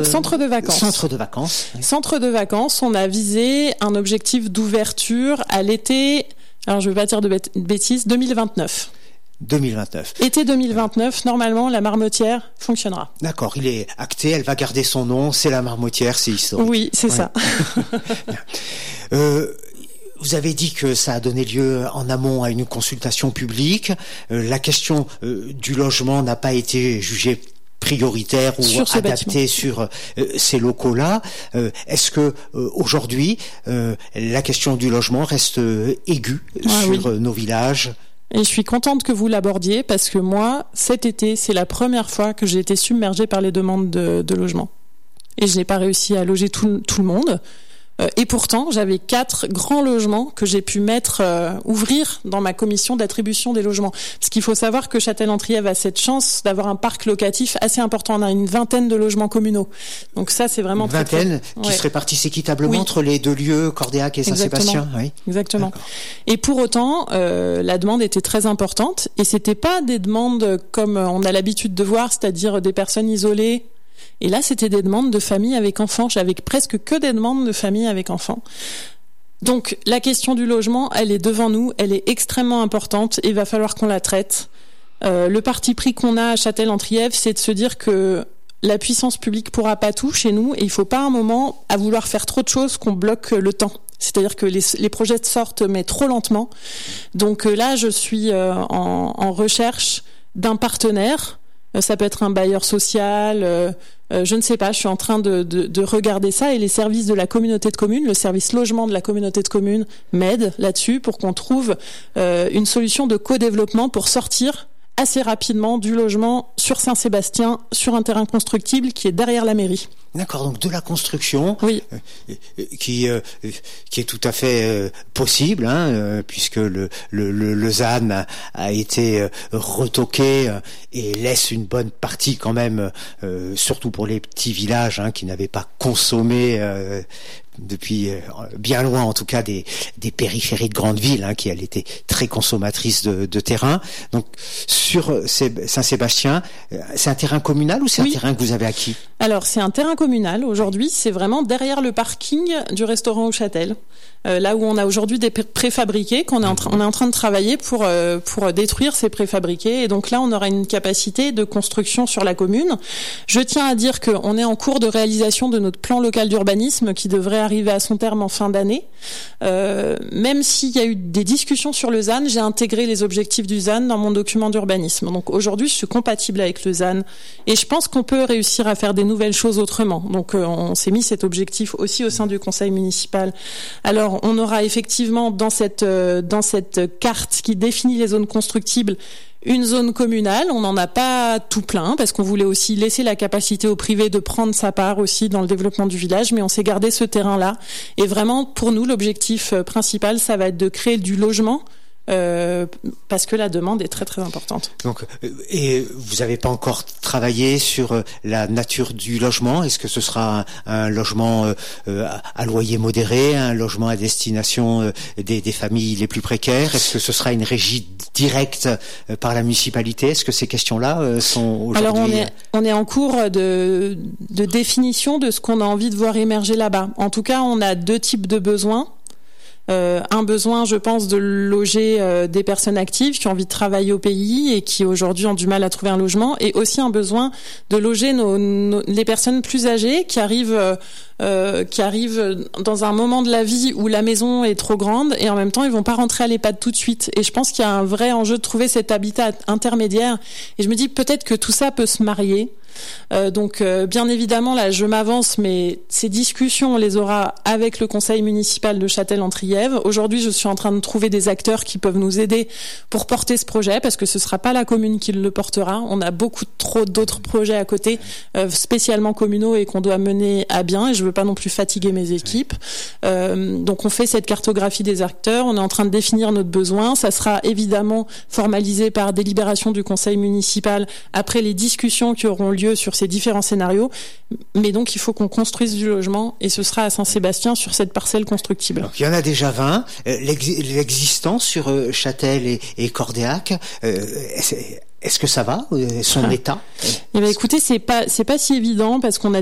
Centre de vacances. Centre de vacances. Oui. Centre de vacances, on a visé un objectif d'ouverture à l'été, alors je ne veux pas dire de bêtises, 2029. 2029. Été 2029, normalement, la Marmotière fonctionnera. D'accord, il est acté, elle va garder son nom, c'est la Marmotière, c'est historique. Oui, c'est ça. Vous avez dit que ça a donné lieu en amont à une consultation publique. La question du logement n'a pas été jugée prioritaire ou adapté sur ces locaux-là. Est-ce que aujourd'hui la question du logement reste aiguë sur nos villages? Et je suis contente que vous l'abordiez parce que moi, cet été, c'est la première fois que j'ai été submergée par les demandes de logement. Et je n'ai pas réussi à loger tout le monde. Et pourtant, j'avais 4 grands logements que j'ai pu ouvrir dans ma commission d'attribution des logements. Parce qu'il faut savoir que Châtel-en-Trièves a cette chance d'avoir un parc locatif assez important. On a une vingtaine de logements communaux. Donc ça, c'est vraiment une vingtaine qui se répartissent équitablement entre les deux lieux, Cordéac et Saint-Sébastien. Oui. Exactement. Et pour autant, la demande était très importante. Et c'était pas des demandes comme on a l'habitude de voir, c'est-à-dire des personnes isolées. Et là, c'était des demandes de familles avec enfants. J'avais presque que des demandes de familles avec enfants. Donc, la question du logement, elle est devant nous. Elle est extrêmement importante et il va falloir qu'on la traite. Le parti pris qu'on a à Châtel-en-Trièves, c'est de se dire que la puissance publique pourra pas tout chez nous et il faut pas un moment à vouloir faire trop de choses qu'on bloque le temps. C'est-à-dire que les projets sortent mais trop lentement. Donc là, je suis en recherche d'un partenaire. Ça peut être un bailleur social, je ne sais pas, je suis en train de regarder ça et les services de la communauté de communes, le service logement de la communauté de communes m'aide là-dessus pour qu'on trouve une solution de co-développement pour sortir assez rapidement du logement sur Saint-Sébastien, sur un terrain constructible qui est derrière la mairie. D'accord, donc de la construction, oui. Qui est tout à fait possible, puisque le ZAN a été retoqué et laisse une bonne partie quand même, surtout pour les petits villages qui n'avaient pas consommé depuis bien loin en tout cas des périphéries de grandes villes qui elles étaient très consommatrices de terrain. Donc sur Saint-Sébastien, c'est un terrain communal ou c'est un terrain que vous avez acquis? Alors c'est un terrain communal aujourd'hui, c'est vraiment derrière le parking du restaurant au Châtel. Là où on a aujourd'hui des préfabriqués on est en train de travailler pour détruire ces préfabriqués et donc là on aura une capacité de construction sur la commune. Je tiens à dire qu'on est en cours de réalisation de notre plan local d'urbanisme qui devrait arriver à son terme en fin d'année. Même s'il y a eu des discussions sur le ZAN, j'ai intégré les objectifs du ZAN dans mon document d'urbanisme. Donc aujourd'hui je suis compatible avec le ZAN et je pense qu'on peut réussir à faire des nouvelles choses autrement. Donc on s'est mis cet objectif aussi au sein du conseil municipal. Alors on aura effectivement dans cette carte qui définit les zones constructibles une zone communale. On n'en a pas tout plein parce qu'on voulait aussi laisser la capacité au privé de prendre sa part aussi dans le développement du village, mais on s'est gardé ce terrain-là. Et vraiment, pour nous, l'objectif principal, ça va être de créer du logement parce que la demande est très très importante. Donc, et vous n'avez pas encore travaillé sur la nature du logement? Est-ce que ce sera un logement à loyer modéré, un logement à destination des familles les plus précaires? Est-ce que ce sera une régie directe par la municipalité? Est-ce que ces questions-là sont aujourd'hui... Alors on est en cours de définition de ce qu'on a envie de voir émerger là-bas. En tout cas, on a 2 types de besoins. Un besoin, je pense, de loger des personnes actives qui ont envie de travailler au pays et qui aujourd'hui ont du mal à trouver un logement, et aussi un besoin de loger les personnes plus âgées qui arrivent dans un moment de la vie où la maison est trop grande et en même temps ils vont pas rentrer à l'EHPAD tout de suite. Et je pense qu'il y a un vrai enjeu de trouver cet habitat intermédiaire. Et je me dis peut-être que tout ça peut se marier. Donc bien évidemment là je m'avance, mais ces discussions on les aura avec le conseil municipal de Châtel-en-Trièves. Aujourd'hui je suis en train de trouver des acteurs qui peuvent nous aider pour porter ce projet, parce que ce sera pas la commune qui le portera. On a beaucoup trop d'autres projets à côté spécialement communaux et qu'on doit mener à bien, et je veux pas non plus fatiguer mes équipes. Donc on fait cette cartographie des acteurs, on est en train de définir notre besoin. Ça sera évidemment formalisé par délibération du conseil municipal après les discussions qui auront lieu sur ces différents scénarios, mais donc il faut qu'on construise du logement et ce sera à Saint-Sébastien sur cette parcelle constructible. Donc, il y en a déjà 20. L'existant sur Châtel et Cordéac, est-ce que ça va, son état? Eh bien, écoutez, c'est pas si évident parce qu'on a